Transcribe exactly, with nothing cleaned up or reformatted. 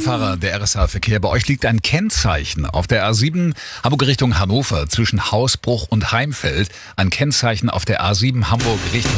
Fahrer, der R S H-Verkehr. Bei euch liegt ein Kennzeichen auf der A sieben Hamburg Richtung Hannover zwischen Hausbruch und Heimfeld. Ein Kennzeichen auf der A sieben Hamburg Richtung